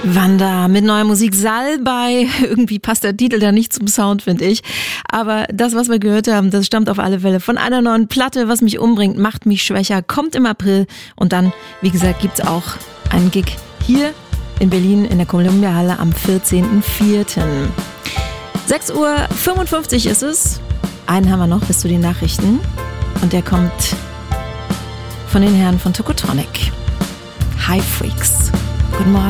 Wanda mit neuer Musik Salbei. Irgendwie passt der Titel da nicht zum Sound, finde ich. Aber das, was wir gehört haben, das stammt auf alle Fälle von einer neuen Platte. Was mich umbringt, macht mich schwächer, kommt im April. Und dann, wie gesagt, gibt's auch einen Gig hier in Berlin in der Columbia Halle am 14.04. 6:55 Uhr ist es. Einen haben wir noch bis zu den Nachrichten. Und der kommt von den Herren von Tokotronic. High Freaks. Guten Morgen.